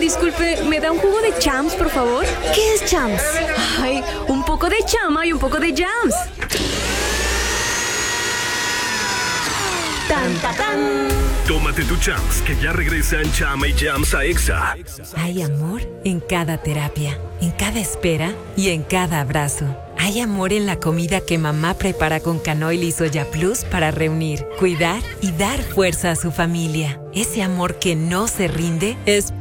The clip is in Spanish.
Disculpe, ¿me da un jugo de Champs, por favor? ¿Qué es Champs? Ay, un poco de chama y un poco de Jams. ¡Tan, ta, tan! Tómate tu Champs, que ya regresan Chama y Jams a Exa. Hay amor en cada terapia, en cada espera y en cada abrazo. Hay amor en la comida que mamá prepara con Canoil y Soya Plus para reunir, cuidar y dar fuerza a su familia. Ese amor que no se rinde es